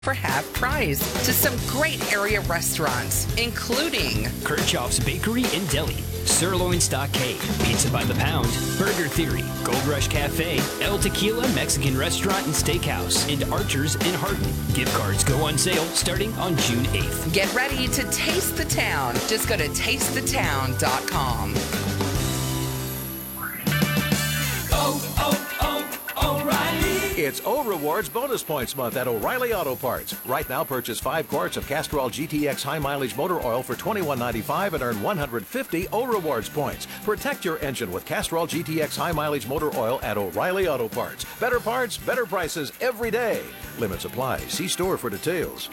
for half price to some great area restaurants, including Kirchhoff's Bakery and Deli, Sirloin Stockade, Pizza by the Pound, Burger Theory, Gold Rush Cafe, El Tequila Mexican Restaurant and Steakhouse, and Archer's in Hardin. Gift cards go on sale starting on June 8th. Get ready to taste the town. Just go to tastethetown.com. It's O Rewards Bonus Points Month at O'Reilly Auto Parts. Right now, purchase 5 quarts of Castrol GTX High Mileage Motor Oil for $21.95 and earn 150 O Rewards points. Protect your engine with Castrol GTX High Mileage Motor Oil at O'Reilly Auto Parts. Better parts, better prices every day. Limits apply. See store for details.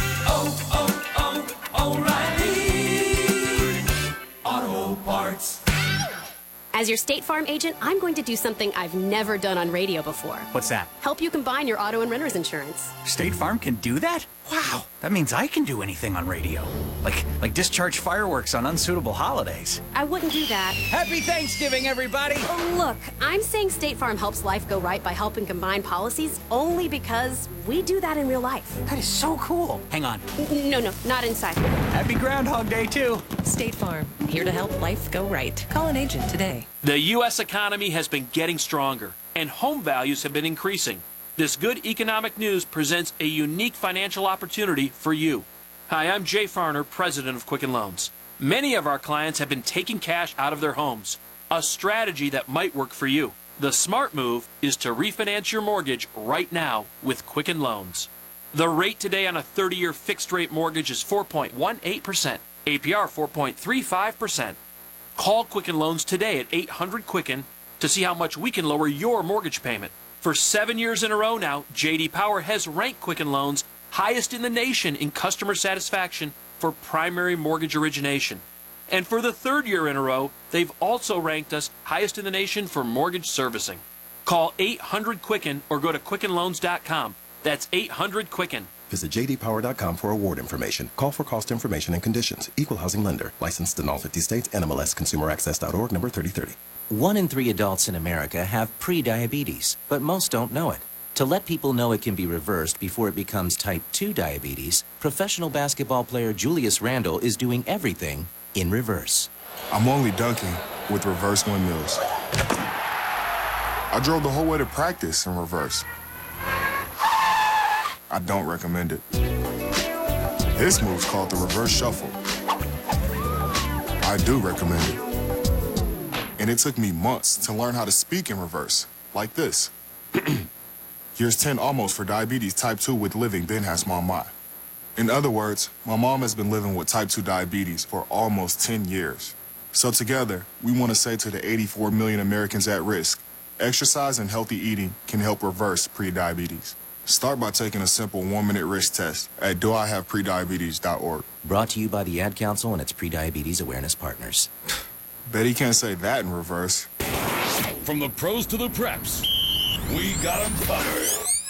O'Reilly Auto Parts. As your State Farm agent, I'm going to do something I've never done on radio before. What's that? Help you combine your auto and renter's insurance. State Farm can do that? Wow, that means I can do anything on radio. Like discharge fireworks on unsuitable holidays. I wouldn't do that. Happy Thanksgiving, everybody! Look, I'm saying State Farm helps life go right by helping combine policies only because we do that in real life. That is so cool. Hang on. No, not inside. Happy Groundhog Day, too. State Farm, here to help life go right. Call an agent today. The U.S. economy has been getting stronger, and home values have been increasing. This good economic news presents a unique financial opportunity for you. Hi, I'm Jay Farner, president of Quicken Loans. Many of our clients have been taking cash out of their homes, a strategy that might work for you. The smart move is to refinance your mortgage right now with Quicken Loans. The rate today on a 30-year fixed-rate mortgage is 4.18%, APR 4.35%. Call Quicken Loans today at 800-QUICKEN to see how much we can lower your mortgage payment. For 7 years in a row now, J.D. Power has ranked Quicken Loans highest in the nation in customer satisfaction for primary mortgage origination. And for the 3rd year in a row, they've also ranked us highest in the nation for mortgage servicing. Call 800-QUICKEN or go to QuickenLoans.com. That's 800-QUICKEN. Visit jdpower.com for award information. Call for cost information and conditions. Equal housing lender. Licensed in all 50 states. NMLS ConsumerAccess.org, number 3030. 1 in 3 adults in America have prediabetes, but most don't know it. To let people know it can be reversed before it becomes type 2 diabetes, professional basketball player Julius Randle is doing everything in reverse. I'm only dunking with reverse windmills. I drove the whole way to practice in reverse. I don't recommend it. This move's called the reverse shuffle. I do recommend it. And it took me months to learn how to speak in reverse, like this. Here's 10 almost for diabetes type 2 with living Ben has mama. In other words, my mom has been living with type 2 diabetes for almost 10 years. So together, we want to say to the 84 million Americans at risk, exercise and healthy eating can help reverse prediabetes. Start by taking a simple 1-minute risk test at doihaveprediabetes.org. Brought to you by the Ad Council and its Prediabetes Awareness Partners. Bet he can't say that in reverse. From the pros to the preps, we got them covered.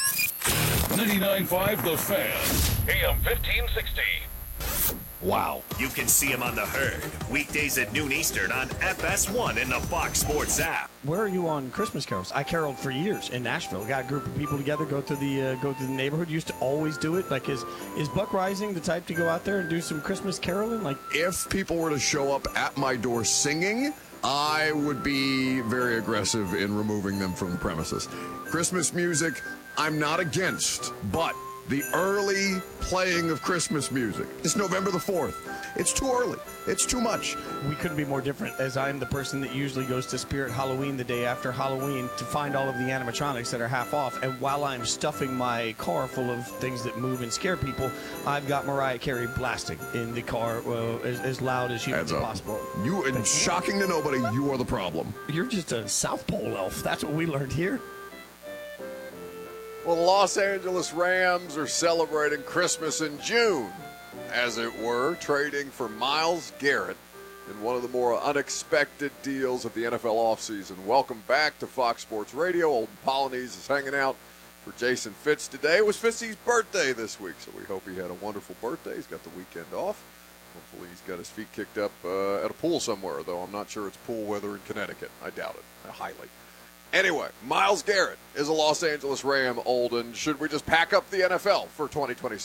99.5 The Fan, AM 1560. Wow. You can see him on The Herd, weekdays at noon Eastern on FS1 in the Fox Sports app. Where are you on Christmas carols? I caroled for years in Nashville. Got a group of people together, go to the neighborhood. Used to always do it. Like, is Buck Rising the type to go out there and do some Christmas caroling? Like, if people were to show up at my door singing, I would be very aggressive in removing them from the premises. Christmas music, I'm not against, but the early playing of Christmas music. It's November the 4th. It's too early. It's too much. We couldn't be more different, as I'm the person that usually goes to Spirit Halloween the day after Halloween to find all of the animatronics that are half off. And while I'm stuffing my car full of things that move and scare people, I've got Mariah Carey blasting in the car as loud as humanly possible. You, and shocking to nobody, you are the problem. You're just a South Pole elf. That's what we learned here. Well, the Los Angeles Rams are celebrating Christmas in June, as it were, trading for Myles Garrett in one of the more unexpected deals of the NFL offseason. Welcome back to Fox Sports Radio. Olden Polynice is hanging out for Jason Fitz today. It was Fitzy's birthday this week, so we hope he had a wonderful birthday. He's got the weekend off. Hopefully he's got his feet kicked up at a pool somewhere, though I'm not sure it's pool weather in Connecticut. I doubt it, highly. Anyway, Myles Garrett is a Los Angeles Ram, Olden. Should we just pack up the NFL for 2026?